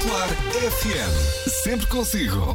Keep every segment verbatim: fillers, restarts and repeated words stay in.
Popular F M. Sempre consigo.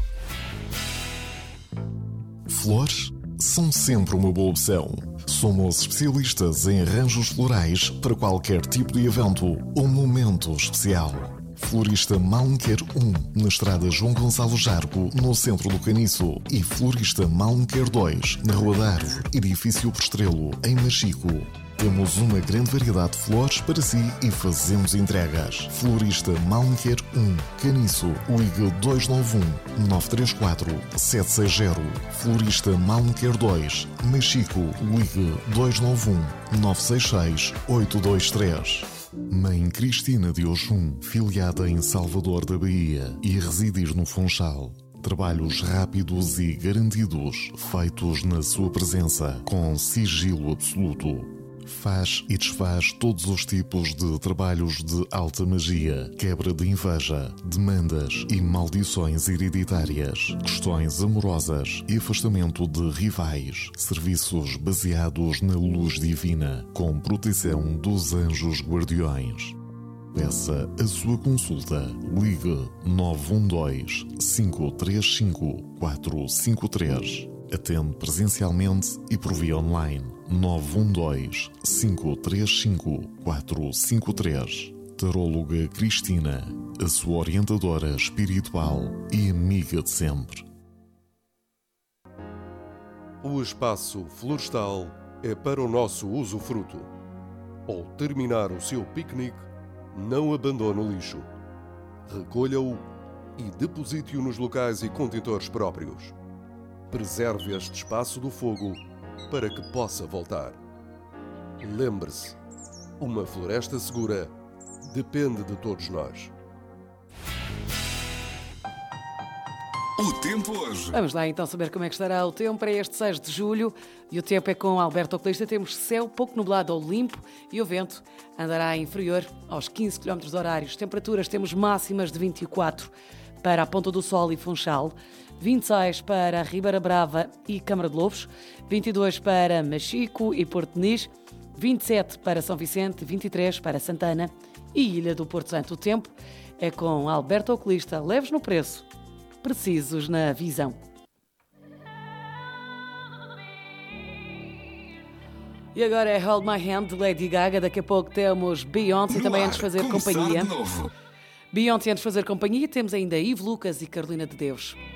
Flores são sempre uma boa opção. Somos especialistas em arranjos florais para qualquer tipo de evento ou momento especial. Florista Malmequer um, na estrada João Gonçalo Jargo, no centro do Caniço. E Florista Malmequer dois, na Rua da Árvore, edifício Prestrelo, em Machico. Temos uma grande variedade de flores para si e fazemos entregas. Florista Malmequer um, Caniço, ligue dois nove um, nove três quatro, sete seis zero. Florista Malmequer dois, Machico, ligue dois nove um, nove seis seis, oito dois três. Mãe Cristina de Oxum, filiada em Salvador da Bahia e residir no Funchal. Trabalhos rápidos e garantidos, feitos na sua presença, com sigilo absoluto. Faz e desfaz todos os tipos de trabalhos de alta magia, quebra de inveja, demandas e maldições hereditárias, questões amorosas e afastamento de rivais, serviços baseados na luz divina, com proteção dos anjos guardiões. Peça a sua consulta. Ligue nove um dois, cinco três cinco, quatro cinco três. Atende presencialmente e por via online. nove um dois, cinco três cinco, quatro cinco três. Taróloga Cristina, a sua orientadora espiritual e amiga de sempre. O espaço florestal é para o nosso usufruto. Ao terminar o seu piquenique, não abandone o lixo. Recolha-o e deposite-o nos locais e contentores próprios. Preserve este espaço do fogo para que possa voltar. Lembre-se, uma floresta segura depende de todos nós. O tempo hoje. Vamos lá então saber como é que estará o tempo para este seis de julho. E o tempo é com Alberto Oculista. Temos céu pouco nublado ou limpo e o vento andará inferior aos quinze quilómetros horários. Temperaturas temos máximas de vinte e quatro para a Ponta do Sol e Funchal, vinte e seis para Ribeira Brava e Câmara de Lobos, vinte e dois para Machico e Porto de Nis, vinte e sete para São Vicente, vinte e três para Santana e Ilha do Porto Santo. O tempo é com Alberto Oculista. Leves no preço, precisos na visão. E agora é Hold My Hand de Lady Gaga. Daqui a pouco temos Beyoncé, também antes de fazer companhia. Beyoncé antes de fazer companhia, temos ainda Ivo Lucas e Carolina de Deus.